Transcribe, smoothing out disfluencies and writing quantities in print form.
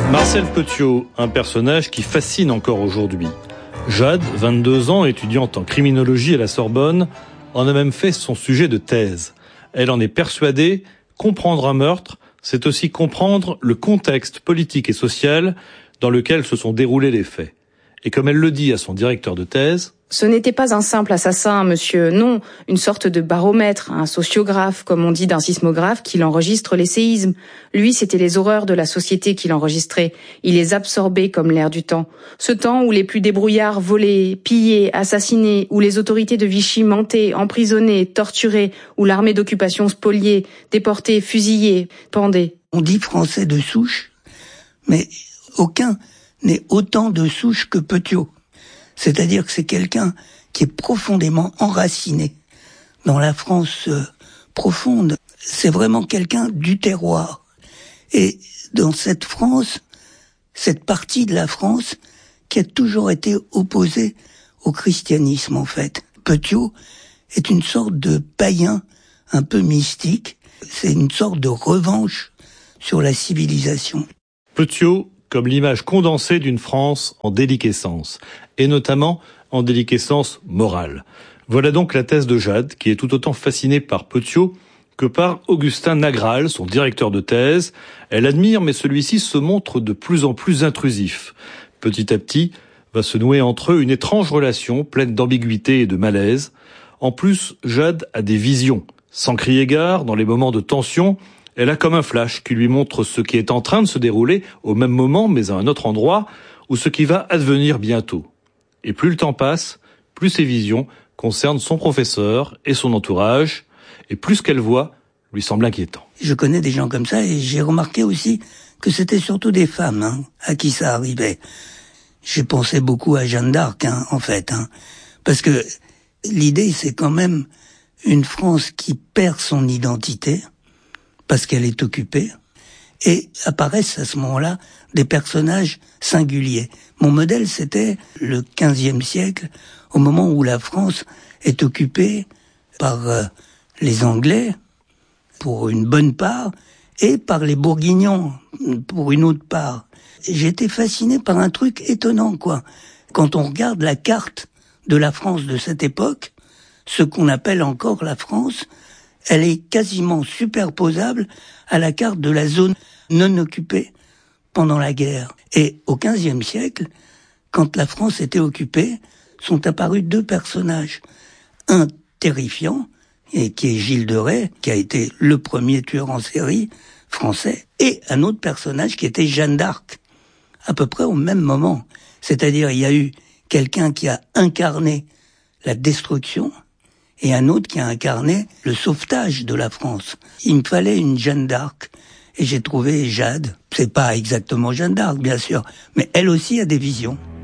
Marcel Petiot, un personnage qui fascine encore aujourd'hui. Jade, 22 ans, étudiante en criminologie à la Sorbonne, en a même fait son sujet de thèse. Elle en est persuadée, comprendre un meurtre, c'est aussi comprendre le contexte politique et social dans lequel se sont déroulés les faits. Et comme elle le dit à son directeur de thèse, ce n'était pas un simple assassin, monsieur, non, une sorte de baromètre, un sociographe, comme on dit d'un sismographe, qui enregistre les séismes. Lui, c'était les horreurs de la société qu'il enregistrait. Il les absorbait comme l'air du temps. Ce temps où les plus débrouillards volaient, pillaient, assassinaient, où les autorités de Vichy mentaient, emprisonnaient, torturaient, où l'armée d'occupation spoliait, déportait, fusillait, pendait. On dit français de souche, mais aucun n'est autant de souche que Petiot. C'est-à-dire que c'est quelqu'un qui est profondément enraciné dans la France profonde. C'est vraiment quelqu'un du terroir. Et dans cette France, cette partie de la France qui a toujours été opposée au christianisme en fait. Petiot est une sorte de païen un peu mystique. C'est une sorte de revanche sur la civilisation. Petiot comme l'image condensée d'une France en déliquescence, et notamment en déliquescence morale. Voilà donc la thèse de Jade, qui est tout autant fascinée par Petiot que par Augustin Nagral, son directeur de thèse. Elle admire, mais celui-ci se montre de plus en plus intrusif. Petit à petit, va se nouer entre eux une étrange relation pleine d'ambiguïté et de malaise. En plus, Jade a des visions. Sans crier gare, dans les moments de tension, elle a comme un flash qui lui montre ce qui est en train de se dérouler au même moment, mais à un autre endroit, ou ce qui va advenir bientôt. Et plus le temps passe, plus ses visions concernent son professeur et son entourage, et plus ce qu'elle voit lui semble inquiétant. Je connais des gens comme ça, et j'ai remarqué aussi que c'était surtout des femmes à qui ça arrivait. J'ai pensé beaucoup à Jeanne d'Arc, en fait. Parce que l'idée, c'est quand même une France qui perd son identité, parce qu'elle est occupée, et apparaissent à ce moment-là des personnages singuliers. Mon modèle, c'était le XVe siècle, au moment où la France est occupée par les Anglais, pour une bonne part, et par les Bourguignons, pour une autre part. J'ai été fasciné par un truc étonnant, quoi. Quand on regarde la carte de la France de cette époque, ce qu'on appelle encore la France, elle est quasiment superposable à la carte de la zone non occupée pendant la guerre. Et au XVe siècle, quand la France était occupée, sont apparus deux personnages. Un terrifiant, et qui est Gilles de Rais, qui a été le premier tueur en série français, et un autre personnage qui était Jeanne d'Arc, à peu près au même moment. C'est-à-dire, il y a eu quelqu'un qui a incarné la destruction, et un autre qui a incarné le sauvetage de la France. Il me fallait une Jeanne d'Arc, et j'ai trouvé Jade. C'est pas exactement Jeanne d'Arc, bien sûr, mais elle aussi a des visions.